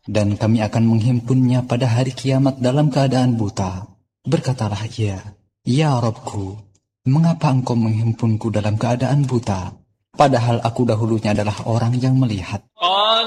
dan kami akan menghimpunnya pada hari kiamat dalam keadaan buta. Berkatalah ia, "Ya Rabbku, mengapa engkau menghimpunku dalam keadaan buta, padahal aku dahulunya adalah orang yang melihat?"